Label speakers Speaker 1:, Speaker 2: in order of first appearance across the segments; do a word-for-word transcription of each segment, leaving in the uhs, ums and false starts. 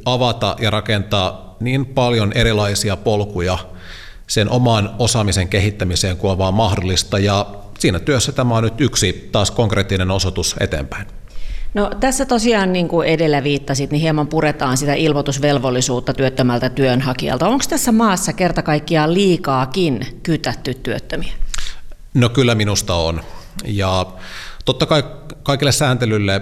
Speaker 1: avata ja rakentaa niin paljon erilaisia polkuja sen oman osaamisen kehittämiseen kuin on vaan mahdollista, ja siinä työssä tämä on nyt yksi taas konkreettinen osoitus eteenpäin.
Speaker 2: No, tässä tosiaan, niin kuin edellä viittasit, niin hieman puretaan sitä ilmoitusvelvollisuutta työttömältä työnhakijalta. Onko tässä maassa kerta kaikkiaan liikaakin kytätty työttömiä?
Speaker 1: No kyllä minusta on. Ja totta kai kaikille sääntelylle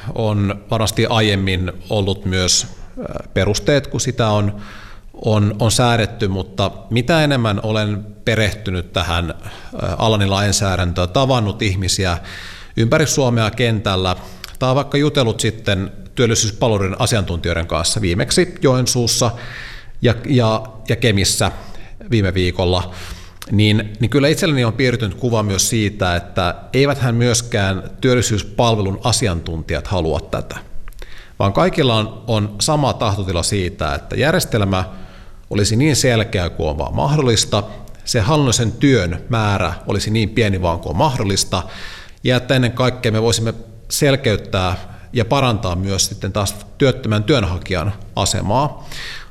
Speaker 1: on varmasti aiemmin ollut myös perusteet, kun sitä on, on, on säädetty, mutta mitä enemmän olen perehtynyt tähän alani lainsäädäntöön, tavannut ihmisiä ympäri Suomea kentällä, tai vaikka jutellut sitten työllisyyspalveluiden asiantuntijoiden kanssa viimeksi Joensuussa ja, ja, ja Kemissä viime viikolla, niin, niin kyllä itselleni on piirtynyt kuva myös siitä, että eiväthän myöskään työllisyyspalvelun asiantuntijat halua tätä, vaan kaikilla on, on sama tahtotila siitä, että järjestelmä olisi niin selkeä kuin on vaan mahdollista, se hallinnollisen työn määrä olisi niin pieni vaan kuin on mahdollista, ja että ennen kaikkea me voisimme selkeyttää ja parantaa myös sitten taas työttömän työnhakijan asemaa,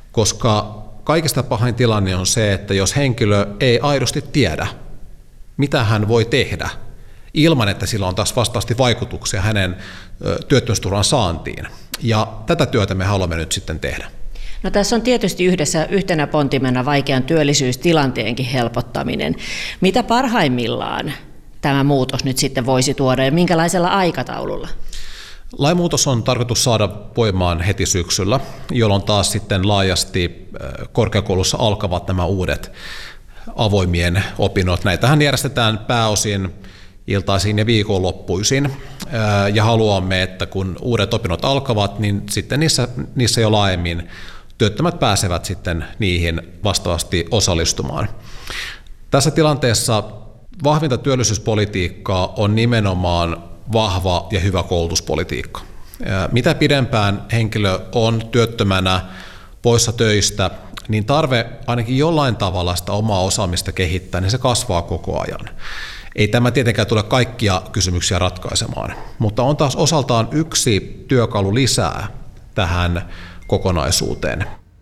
Speaker 1: koska kaikista pahin tilanne on se, että jos henkilö ei aidosti tiedä, mitä hän voi tehdä, ilman että sillä on taas vastaavasti vaikutuksia hänen työttömyysturvan saantiin. Ja tätä työtä me haluamme nyt sitten tehdä.
Speaker 2: No, tässä on tietysti yhdessä yhtenä pontimena vaikean työllisyystilanteenkin helpottaminen. Mitä parhaimmillaan tämä muutos nyt sitten voisi tuoda ja minkälaisella aikataululla?
Speaker 1: Lainmuutos on tarkoitus saada voimaan heti syksyllä, jolloin taas sitten laajasti korkeakoulussa alkavat nämä uudet avoimien opinnot. Näitähän järjestetään pääosin iltaisin ja viikonloppuisin, ja haluamme, että kun uudet opinnot alkavat, niin sitten niissä, niissä jo laajemmin työttömät pääsevät sitten niihin vastaavasti osallistumaan. Tässä tilanteessa vahvinta työllisyyspolitiikkaa on nimenomaan vahva ja hyvä koulutuspolitiikka. Mitä pidempään henkilö on työttömänä poissa töistä, niin tarve ainakin jollain tavalla sitä omaa osaamista kehittää, niin se kasvaa koko ajan. Ei tämä tietenkään tule kaikkia kysymyksiä ratkaisemaan, mutta on taas osaltaan yksi työkalu lisää tähän kokonaisuuteen.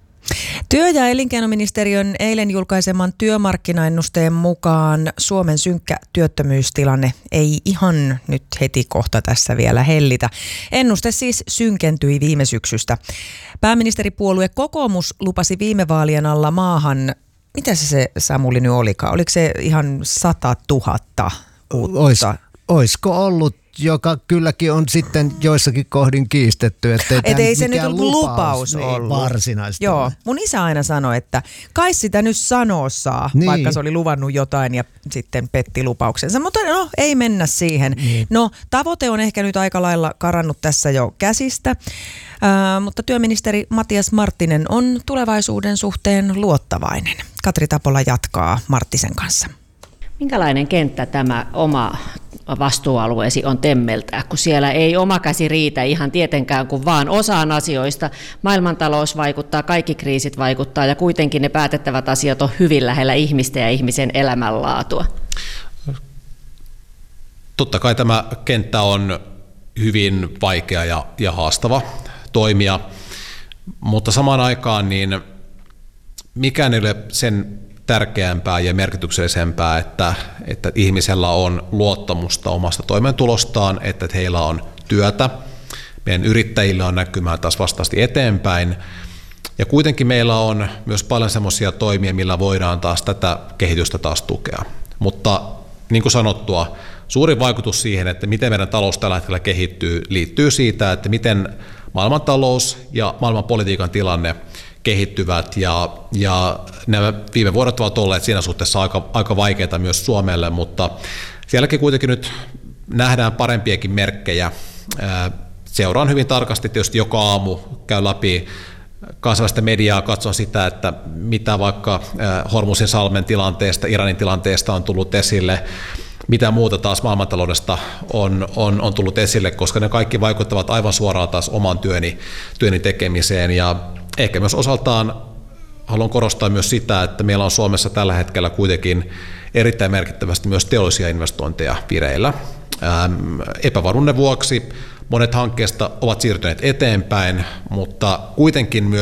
Speaker 3: Työ- ja elinkeinoministeriön eilen julkaiseman työmarkkinaennusteen mukaan Suomen synkkä työttömyystilanne ei ihan nyt heti kohta tässä vielä hellitä. Ennuste siis synkentyi viime syksystä. Pääministeripuolue kokoomus lupasi viime vaalien alla maahan, mitä se, se Samuli nyt olikaan? Oliko se ihan sata tuhatta uutta?
Speaker 4: Ois, oisko ollut? Joka kylläkin on sitten joissakin kohdin kiistetty, ettei
Speaker 3: Et ei se nyt
Speaker 4: lupaus,
Speaker 3: lupaus
Speaker 4: niin,
Speaker 3: ollut.
Speaker 4: Varsinaisesti.
Speaker 3: Joo, mun isä aina sanoi, että kai sitä nyt sanoo saa, niin. Vaikka se oli luvannut jotain ja sitten petti lupauksensa. Mutta no, ei mennä siihen. Niin. No, tavoite on ehkä nyt aika lailla karannut tässä jo käsistä, äh, mutta työministeri Matias Marttinen on tulevaisuuden suhteen luottavainen. Katri Tapola jatkaa Marttisen kanssa.
Speaker 2: Minkälainen kenttä tämä oma vastuualueesi on temmeltää, kun siellä ei oma käsi riitä ihan tietenkään kuin vaan osaan asioista. Maailmantalous vaikuttaa, kaikki kriisit vaikuttaa ja kuitenkin ne päätettävät asiat on hyvin lähellä ihmistä ja ihmisen elämänlaatua.
Speaker 1: Totta kai tämä kenttä on hyvin vaikea ja, ja haastava toimia, mutta samaan aikaan niin mikään ei ole sen tärkeämpää ja merkityksellisempää, että, että ihmisellä on luottamusta omasta toimeentulostaan, että heillä on työtä. Meidän yrittäjillä on näkymään taas vastaasti eteenpäin. Ja kuitenkin meillä on myös paljon semmoisia toimia, millä voidaan taas tätä kehitystä taas tukea. Mutta niin kuin sanottua, suurin vaikutus siihen, että miten meidän talous tällä hetkellä kehittyy, liittyy siitä, että miten maailmantalous ja maailmanpolitiikan tilanne kehittyvät, ja, ja nämä viime vuodet ovat olleet siinä suhteessa aika, aika vaikeita myös Suomelle, mutta sielläkin kuitenkin nyt nähdään parempiakin merkkejä. Seuraan hyvin tarkasti tietysti joka aamu, käy läpi kansainvälistä mediaa, katson sitä, että mitä vaikka Hormuzin salmen tilanteesta, Iranin tilanteesta on tullut esille, mitä muuta taas maailmantaloudesta on, on, on tullut esille, koska ne kaikki vaikuttavat aivan suoraan taas oman työni, työni tekemiseen. Ja ehkä myös osaltaan haluan korostaa myös sitä, että meillä on Suomessa tällä hetkellä kuitenkin erittäin merkittävästi myös teollisia investointeja vireillä. Ähm, epävarmuuden vuoksi monet hankkeista ovat siirtyneet eteenpäin, mutta kuitenkin myös